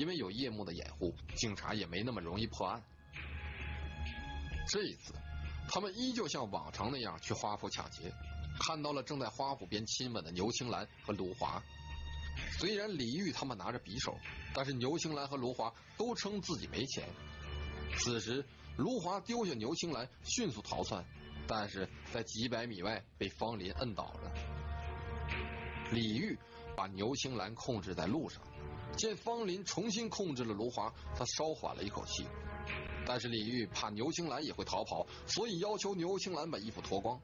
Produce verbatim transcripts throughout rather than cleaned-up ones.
因为有夜幕的掩护，警察也没那么容易破案。这一次，他们依旧像往常那样去花圃抢劫，看到了正在花圃边亲吻的牛青兰和卢华。虽然李玉他们拿着匕首，但是牛青兰和卢华都称自己没钱。此时，卢华丢下牛青兰，迅速逃窜，但是在几百米外被方林摁倒了。李玉把牛青兰控制在路上，见方林重新控制了卢华，他稍缓了一口气。但是李玉怕牛青兰也会逃跑，所以要求牛青兰把衣服脱光。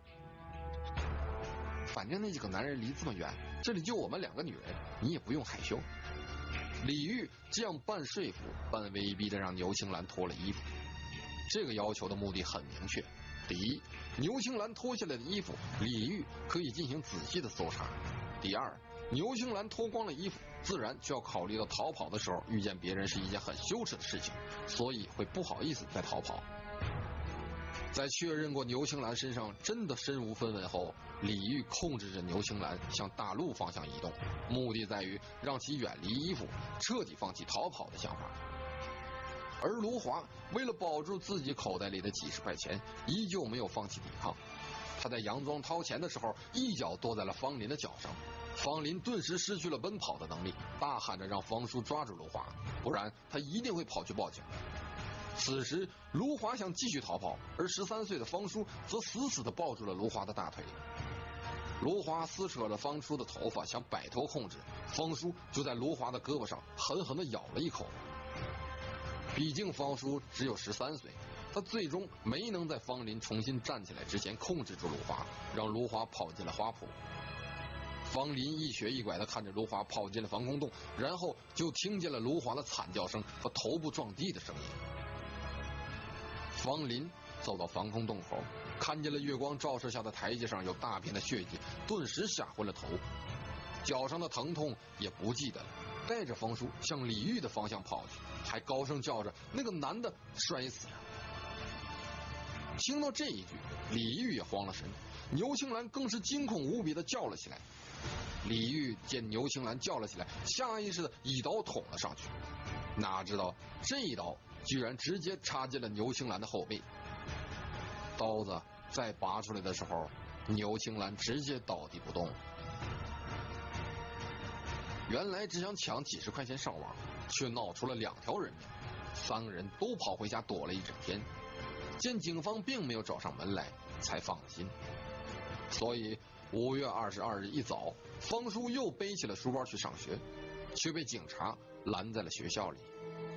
反正那几个男人离这么远，这里就我们两个女人，你也不用害羞。李玉这样半说服半威逼的让牛青兰脱了衣服。这个要求的目的很明确：第一，牛青兰脱下来的衣服，李玉可以进行仔细的搜查；第二，牛青兰脱光了衣服，自然就要考虑到逃跑的时候遇见别人是一件很羞耻的事情，所以会不好意思再逃跑。在确认过牛青兰身上真的身无分文后，李玉控制着牛青兰向大路方向移动，目的在于让其远离衣服，彻底放弃逃跑的想法。而卢华为了保住自己口袋里的几十块钱，依旧没有放弃抵抗。他在佯装掏钱的时候，一脚跺在了方林的脚上，方林顿时失去了奔跑的能力，大喊着让方叔抓住卢华，不然他一定会跑去报警。此时卢华想继续逃跑，而十三岁的方叔则死死地抱住了卢华的大腿。卢华撕扯了方叔的头发，想摆脱控制，方叔就在卢华的胳膊上狠狠地咬了一口。毕竟方叔只有十三岁，他最终没能在方林重新站起来之前控制住卢华，让卢华跑进了花圃。方林一瘸一拐地看着卢华跑进了防空洞，然后就听见了卢华的惨叫声和头部撞地的声音。方林走到防空洞口，看见了月光照射下的台阶上有大片的血迹，顿时吓昏了头，脚上的疼痛也不记得了，带着方叔向李玉的方向跑去，还高声叫着那个男的摔死了。听到这一句，李玉也慌了神，牛青兰更是惊恐无比地叫了起来。李玉见牛青兰叫了起来，下意识地一刀捅了上去，哪知道这一刀居然直接插进了牛青兰的后背。刀子再拔出来的时候，牛青兰直接倒地不动。原来只想抢几十块钱上网，却闹出了两条人命，三个人都跑回家躲了一整天。见警方并没有找上门来，才放了心。所以五月二十二日一早，方叔又背起了书包去上学，却被警察拦在了学校里。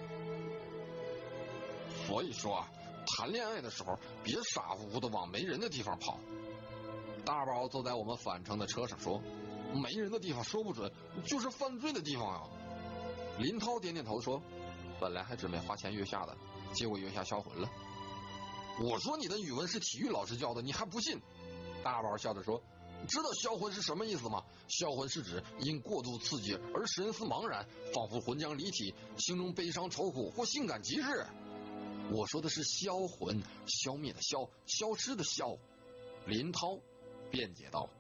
所以说啊，谈恋爱的时候别傻乎乎的往没人的地方跑。大宝坐在我们返程的车上说，没人的地方说不准就是犯罪的地方啊。林涛点点头说，本来还准备花钱约下的，结果约下销魂了。我说你的语文是体育老师教的，你还不信？大宝笑着说，知道销魂是什么意思吗？销魂是指因过度刺激而神思茫然，仿佛魂将离体，形容悲伤愁苦或性感极致。我说的是销魂，消灭的消，消失的消。林涛辩解道。